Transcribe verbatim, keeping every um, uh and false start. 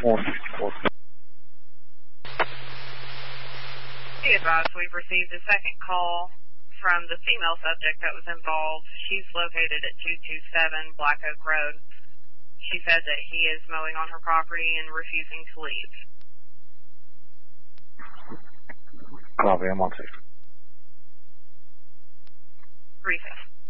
Be advised, we've received a second call from the female subject that was involved. She's located at two two seven Black Oak Road. She said that he is mowing on her property and refusing to leave. Copy, I'm on six. Recess.